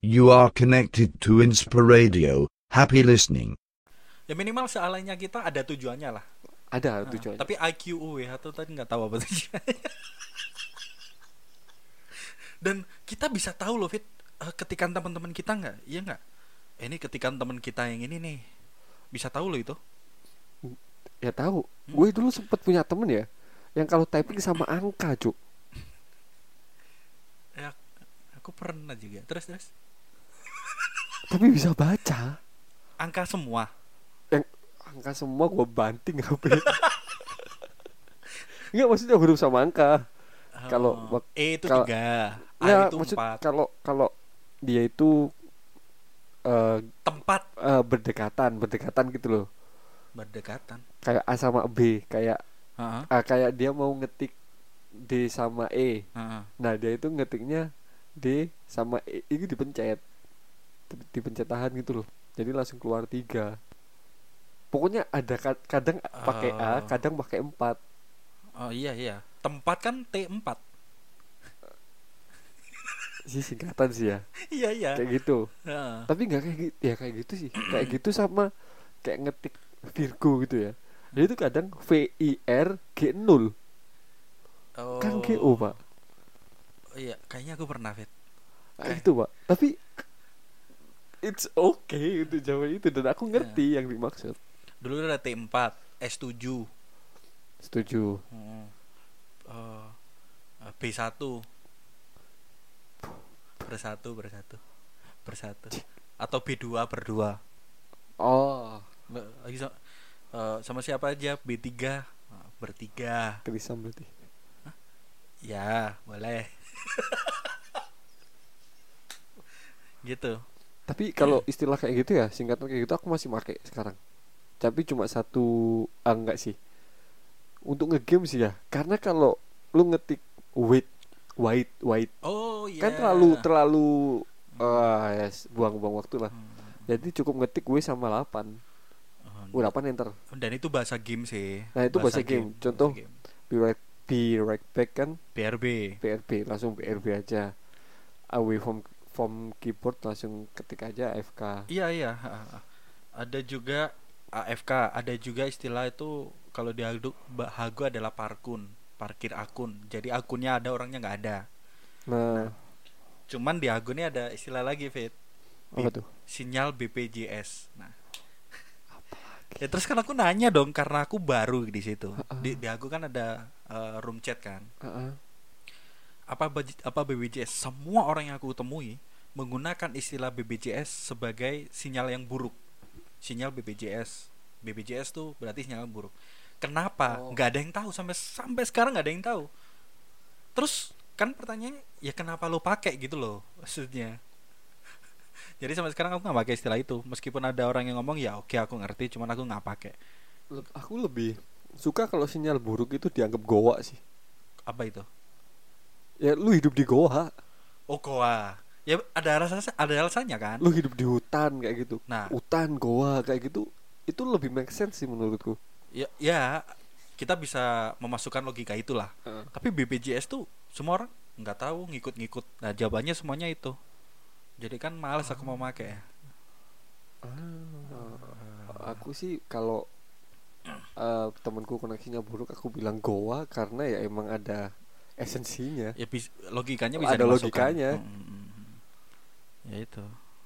You are connected to Inspiradio. Happy listening. Ya minimal sealainya kita ada tujuannya lah. Ada tujuannya. Tapi IQUW atau tadi nggak tahu apa tujuannya. Dan kita bisa tahu loh Fit, ketikan teman-teman kita nggak, iya nggak? Ini ketikan teman kita yang ini nih, bisa tahu loh itu. Ya tahu. Gue dulu sempet punya temen ya, yang kalau typing sama angka, Cuk. Ya, aku pernah juga. Terus. Tapi bisa baca. Angka semua. Yang angka semua gue banting HP. Enggak, maksudnya huruf sama angka. Kalau E itu kalau- 3, A Ya, itu maksud 4. kalau dia itu Tempat berdekatan gitu loh. berdekatan. Kayak A sama B, kayak Heeh. kayak dia mau ngetik D sama E. Heeh. Nah, dia itu ngetiknya D sama E itu dipencet tahan gitu loh. Jadi langsung keluar 3. Pokoknya ada kadang pakai A, kadang pakai 4. Oh iya. Tempat kan T4. Sih singkatan sih ya. Iya. Kayak gitu. Heeh. Tapi enggak kayak gitu. Ya kayak gitu sih. Kayak gitu sama kayak ngetik Virgo gitu ya. Jadi itu kadang VIRG0. Oh. Kan GO, Pak. Oh, iya, kayaknya aku pernah Fit. Nah, itu, Pak. Tapi it's okay untuk jawab itu dan aku ngerti yang dimaksud. Dulu ada T4, S7. Setuju. B1 bersatu atau B2 berdua. Oh, Lagi sama siapa aja? B3 bertiga. Trisam berarti. Ya boleh. Gitu. Tapi kalau istilah kayak gitu ya, singkatan kayak gitu aku masih pakai sekarang. Tapi cuma satu, enggak sih. Untuk ngegame sih ya. Karena kalau lu ngetik white Oh iya. kan terlalu yes, buang-buang waktu lah. Jadi cukup ngetik W sama 8. W8 enter. Dan itu bahasa game sih. Nah, itu bahasa game. Contoh bahasa game. be right back kan BRB. BRB, langsung BRB aja. Away from keyboard langsung ketik aja AFK. Iya. Ada juga AFK. Ada juga istilah itu kalau di Hago adalah parkir akun. Jadi akunnya ada, orangnya nggak ada. Nah, Cuman di Hago ini ada istilah lagi Fit. apa tuh? Sinyal BPJS. Nah, ya terus kan aku nanya dong karena aku baru di situ. Di Hago kan ada room chat kan. Apa BPJS? Semua orang yang aku temui menggunakan istilah BPJS sebagai sinyal yang buruk. Sinyal BPJS. BPJS tuh berarti sinyal yang buruk. Kenapa? Nggak ada yang tahu sampai sekarang nggak ada yang tahu. Terus kan pertanyaannya, ya kenapa lo pakai gitu loh maksudnya. Jadi sampai sekarang aku nggak pakai istilah itu. Meskipun ada orang yang ngomong ya oke aku ngerti, cuman aku nggak pakai. Aku lebih suka kalau sinyal buruk itu dianggap goa sih. Apa itu? Ya lu hidup di goa. Oh goa. Ya ada alasannya kan. Lu hidup di hutan kayak gitu. Nah, Hutan goa kayak gitu itu lebih make sense sih menurutku. ya kita bisa memasukkan logika itulah. Tapi BPJS tuh semua orang nggak tahu, ngikut-ngikut. Nah jawabannya semuanya itu. Jadi kan males aku mau pakai. Aku sih kalau temanku koneksinya buruk aku bilang goa karena ya emang ada esensinya. Ya logikanya bisa Ada dimasukkan. logikanya. Ya itu.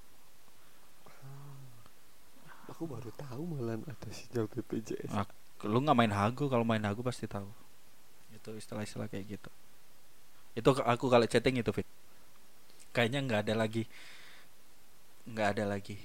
Aku baru tahu malah ada sinyal BPJS. Lu nggak main Hago, kalau main Hago pasti tahu. Itu istilah-istilah kayak gitu. Itu aku kalau chatting itu Fit. Kayaknya nggak ada lagi.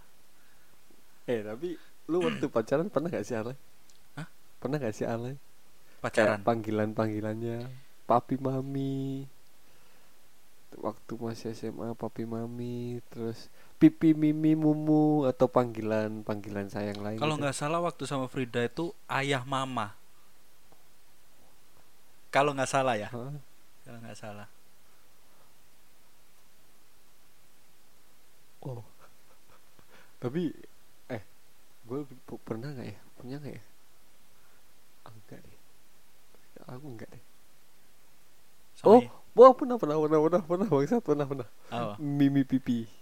Tapi lu waktu pacaran pernah gak sih alay? Hah? Pernah gak sih alay? Pacaran. Panggilannya papi mami. Waktu masih SMA papi mami, terus pipi mimi mumu atau panggilan sayang lain. Kalau gitu. nggak salah waktu sama Frida itu ayah mama. Kalau nggak salah ya. Hah? Kalau nggak salah. Oh. Tapi gue pernah nggak ya? Punya nggak ya? Enggak deh. Aku enggak deh. Sama Pernah bangsat, pernah. apa? Mimi pipi.